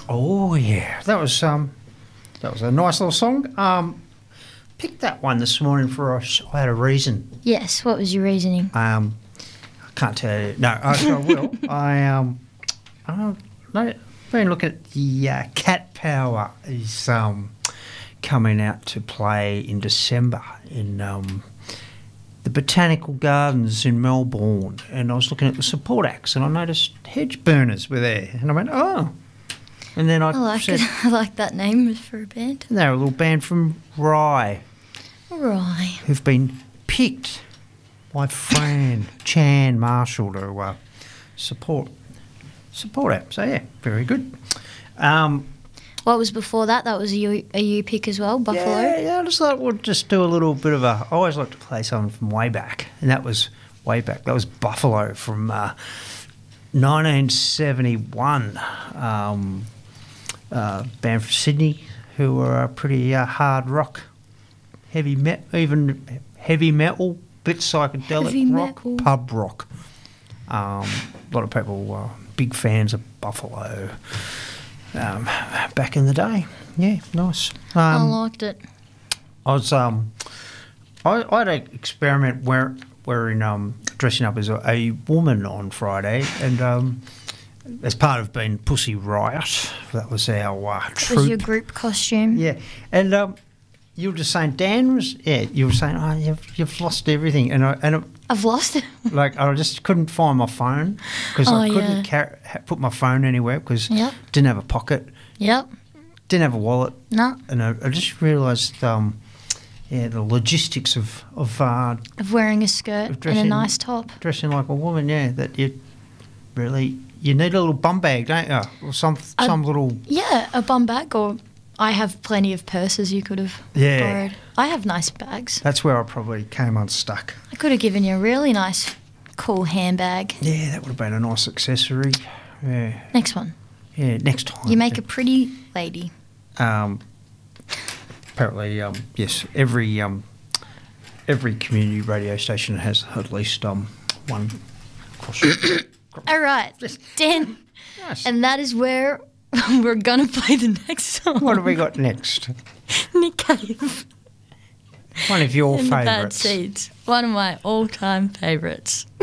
Oh yeah, that was a nice little song. Picked that one this morning I had a reason. Yes, what was your reasoning? I can't tell you. No, I will. I've been looking at the Cat Power is coming out to play in December in the Botanical Gardens in Melbourne, and I was looking at the support acts, and I noticed Hedge Burners were there, and I went, oh. And then I said, it. I like that name for a band. They're a little band from Rye. Right. Who've been picked by Fran Chan Marshall to support it. So yeah, very good. What was before that? That was a you pick as well, Buffalo? Yeah, I just thought we'd just do a little bit of I always like to play something from way back, and that was way back. That was Buffalo from 1971. Band from Sydney who were a pretty hard rock, heavy metal, bit psychedelic heavy rock, metal. pub rock. A lot of people were big fans of Buffalo back in the day. Yeah, nice. I liked it. I was I had an experiment wearing dressing up as a woman on Friday, and as part of being Pussy Riot, that was our troop. That was your group costume? Yeah, and you were just saying, you were saying, oh, you've lost everything, and I've lost it. Like I just couldn't find my phone because I couldn't put my phone anywhere because didn't have a pocket. Yep. Didn't have a wallet. No. And I just realised, the logistics of wearing a skirt and a nice top, dressing like a woman. Yeah, that you need a little bum bag, don't you? Or some little. Yeah, a bum bag, or I have plenty of purses you could have borrowed. I have nice bags. That's where I probably came unstuck. I could have given you a really nice, cool handbag. Yeah, that would have been a nice accessory. Yeah. Next one. Yeah, next time. You make a pretty lady. Apparently, yes. Every community radio station has at least one cross. All right, Dan. Nice. And that is where we're going to play the next song. What have we got next? Nick Cave. One of your and favourites. Bad Seeds. One of my all-time favourites.